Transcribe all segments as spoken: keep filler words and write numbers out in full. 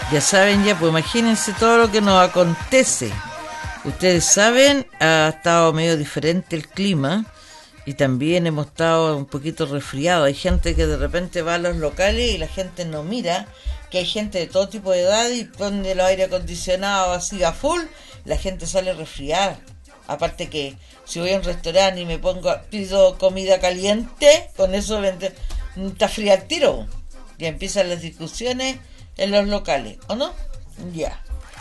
Ya saben, ya, pues imagínense todo lo que nos acontece. Ustedes saben, ha estado medio diferente el clima y también hemos estado un poquito resfriados. Hay gente que de repente va a los locales y la gente no mira, que hay gente de todo tipo de edad y pone los aire acondicionados así a full, la gente sale resfriada. Aparte que si voy a un restaurante y me pongo, pido comida caliente, con eso vende, está fría al tiro. Ya empiezan las discusiones en los locales, ¿o no? Ya.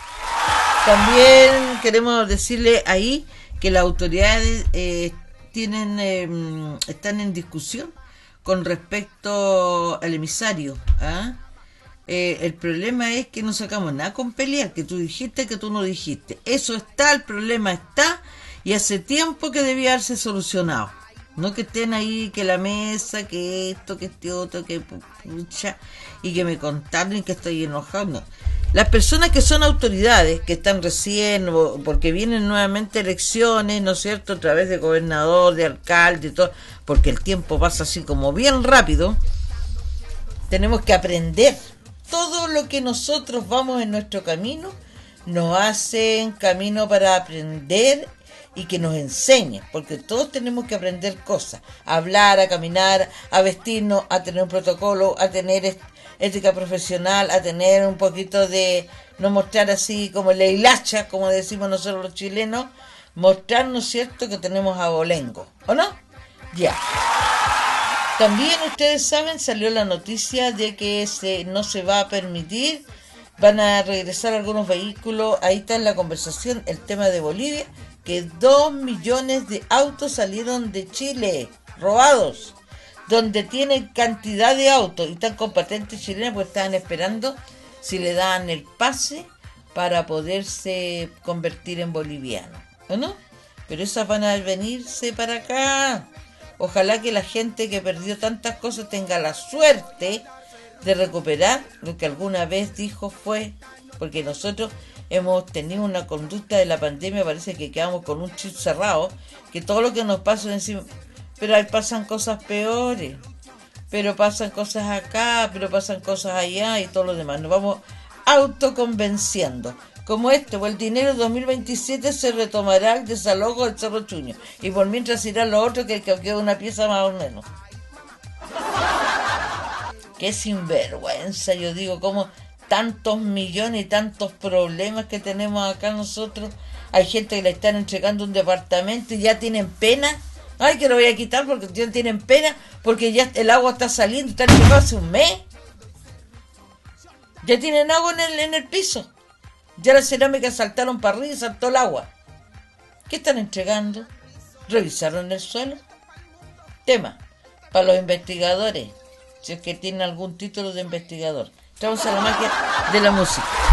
También queremos decirle ahí que las autoridades eh, tienen eh, están en discusión con respecto al emisario. ¿Ah? Eh, el problema es que no sacamos nada con pelear, que tú dijiste, que tú no dijiste. Eso está, el problema está, y hace tiempo que debía haberse solucionado. No que estén ahí, que la mesa, que esto, que este otro, que pucha, y que me contaron y que estoy enojado. No. Las personas que son autoridades, que están recién, porque vienen nuevamente elecciones, ¿no es cierto?, a través de gobernador, de alcalde y todo, porque el tiempo pasa así como bien rápido, tenemos que aprender. Todo lo que nosotros vamos en nuestro camino, nos hacen camino para aprender y que nos enseñen, porque todos tenemos que aprender cosas, a hablar, a caminar, a vestirnos, a tener un protocolo, a tener ética profesional, a tener un poquito de, no mostrar así como la hilacha, como decimos nosotros los chilenos, mostrarnos, cierto, que tenemos abolengo, ¿o no? Ya. También ustedes saben, salió la noticia de que se, no se va a permitir, van a regresar algunos vehículos, ahí está en la conversación el tema de Bolivia, que dos millones de autos salieron de Chile, robados, donde tienen cantidad de autos y están con patentes chilenas, pues estaban esperando si le dan el pase para poderse convertir en boliviano, ¿o no? Pero esas van a venirse para acá. Ojalá que la gente que perdió tantas cosas tenga la suerte de recuperar lo que alguna vez dijo fue, porque nosotros hemos tenido una conducta de la pandemia, parece que quedamos con un chip cerrado, que todo lo que nos pasa encima, pero ahí pasan cosas peores, pero pasan cosas acá, pero pasan cosas allá y todo lo demás, nos vamos autoconvenciendo. Como este, pues el dinero dos mil veintisiete se retomará el desalojo del Cerro Chuño, y por mientras irá lo otro que, que queda una pieza más o menos. Qué sinvergüenza, yo digo, como tantos millones y tantos problemas que tenemos acá nosotros. Hay gente que le están entregando un departamento y ya tienen pena. Ay, que lo voy a quitar porque ya tienen pena, porque ya el agua está saliendo, está entregado hace un mes. Ya tienen agua en el, en el piso. Ya la cerámica saltaron para arriba y saltó el agua. ¿Qué están entregando? ¿Revisaron el suelo? Tema para los investigadores, si es que tienen algún título de investigador. Estamos a la magia de la música.